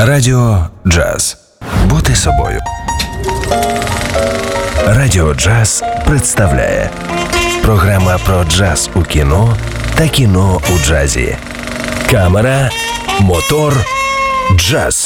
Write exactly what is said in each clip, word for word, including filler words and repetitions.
Радіо Джаз. Бути собою. Радіо Джаз представляє програма про джаз у кіно та кіно у джазі. Камера, мотор, джаз.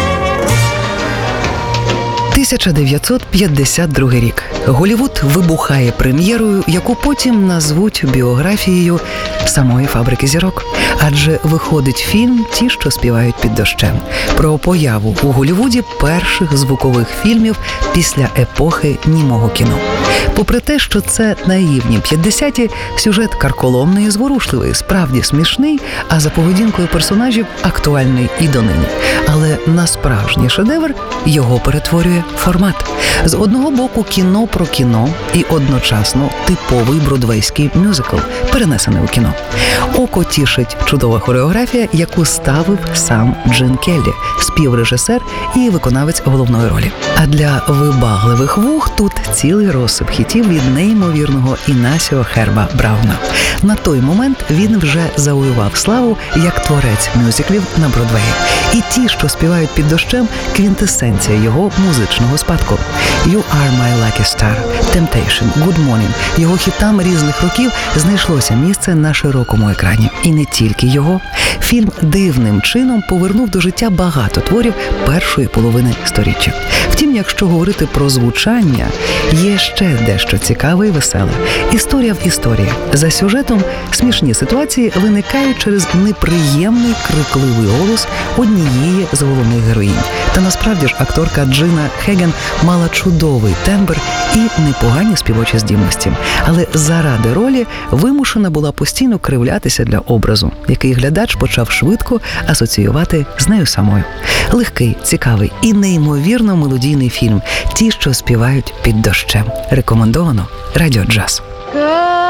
тисяча дев'ятсот п'ятдесят другий рік. Голлівуд вибухає прем'єрою, яку потім назвуть біографією самої «Фабрики зірок». Адже виходить фільм «Ті, що співають під дощем» про появу у Голлівуді перших звукових фільмів після епохи німого кіно. Попри те, що це наївні п'ятдесяті, сюжет карколомний і зворушливий, справді смішний, а за поведінкою персонажів актуальний і донині. Але на справжній шедевр його перетворює формат. З одного боку кіно про кіно і одночасно типовий бродвейський мюзикл, перенесений у кіно. Око тішить чудова хореографія, яку ставив сам Джин Келлі, співрежисер і виконавець головної ролі. А для вибагливих вух тут цілий розсип хітів від неймовірного Інасіо Херба Брауна. На той момент він вже завоював славу як творець мюзиклів на Бродвеї. І ті, що співають під дощем, квінтесенція його музичного спадку. You are my lucky star, Temptation, Good morning. Його хітам різних років знайшлося місце на широкому екрані. І не тільки його. Фільм дивним чином повернув до життя багато творів першої половини сторіччя. Втім, якщо говорити про звучання, є ще дещо цікаве і веселе. Історія в історії. За сюжетом смішні ситуації виникають через неприємний крикливий голос однієї з головних героїнь. Та насправді ж акторка Джина Хеген мала чудовий тембр і непогані співочі здібності. Але заради ролі вимушена була постійно кривлятися для образу, який глядач почав швидко асоціювати з нею самою. Легкий, цікавий і неймовірно мелодійний фільм «Ті, що співають під дощем». Рекомендовано Радіо Джаз.